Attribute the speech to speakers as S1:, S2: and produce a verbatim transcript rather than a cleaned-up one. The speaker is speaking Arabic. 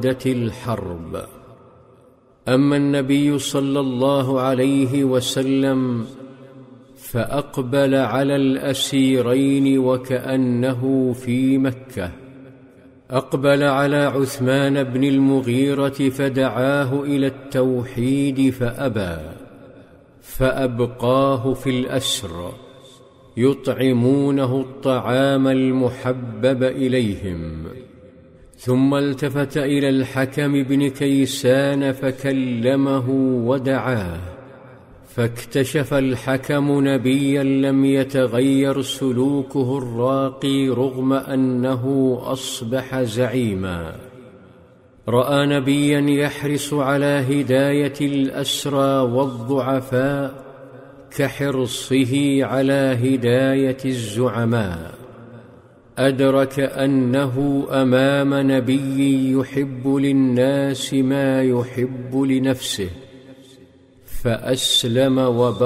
S1: اشتدت الحرب. أما النبي صلى الله عليه وسلم فأقبل على الأسيرين وكأنه في مكة. أقبل على عثمان بن المغيرة فدعاه إلى التوحيد فأبى، فأبقاه في الأسر يطعمونه الطعام المحبب إليهم. ثم التفت إلى الحكم بن كيسان فكلمه ودعاه، فاكتشف الحكم نبيا لم يتغير سلوكه الراقي رغم أنه أصبح زعيما. رأى نبيا يحرص على هداية الأسرى والضعفاء كحرصه على هداية الزعماء. أدرك أنه أمام نبي يحب للناس ما يحب لنفسه، فأسلم وبقى